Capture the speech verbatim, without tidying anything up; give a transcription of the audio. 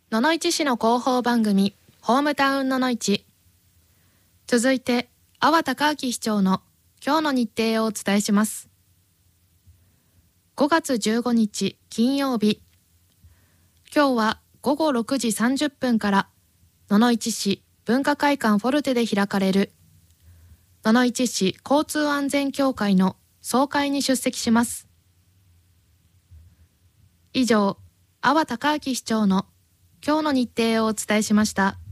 野々市市の広報番組ホームタウン野々市。続いて阿波隆明市長の今日の日程をお伝えします。ごがつじゅうごにち金曜日、今日はごごろくじさんじゅっぷんから野々市市文化会館フォルテで開かれる野々市市交通安全協会の総会に出席します。以上、阿波隆明市長の今日の日程をお伝えしました。